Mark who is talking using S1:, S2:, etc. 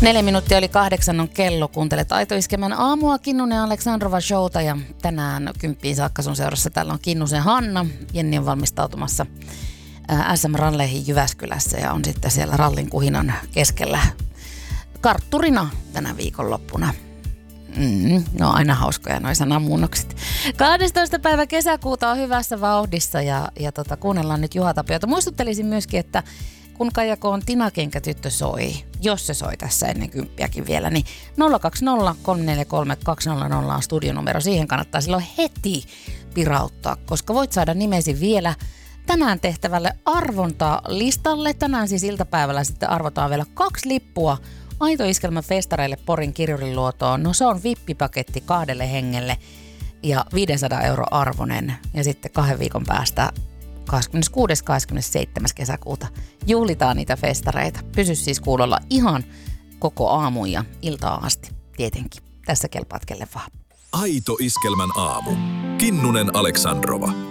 S1: 4 yli 8 on kello. Kuuntelet Aito Iskelmän aamua, Kinnunen ja Aleksandrova showta ja tänään 10 saakka sun seurassa täällä on Kinnusen Hanna. Jenni on valmistautumassa SM-ralleihin Jyväskylässä ja on sitten siellä rallin kuhinan keskellä kartturina tänä viikonloppuna. No aina hauskoja noi sanamuunnokset. 12. päivä kesäkuuta on hyvässä vauhdissa ja kuunnellaan nyt Juha Tapiota. Muistuttelisin myöskin, että kun Kajakoon Tina-kenkätyttö soi, jos se soi tässä ennen 10 vielä, niin 020 343 200 on studionumero. Siihen kannattaa silloin heti pirauttaa, koska voit saada nimesi vielä tänään tehtävälle arvontalistalle. Tänään siis iltapäivällä sitten arvotaan vielä 2 lippua Aito Iskelmän festareille Porin Kirjuriluotoon. No se on vippipaketti 2 hengelle ja 500 € arvoinen. Ja sitten 2 viikon päästä 26.–27. kesäkuuta juhlitaan niitä festareita. Pysy siis kuulolla ihan koko aamun ja iltaa asti tietenkin. Tässä kelpaat kelle vaan.
S2: Aito Iskelmän aamu. Kinnunen Aleksandrova.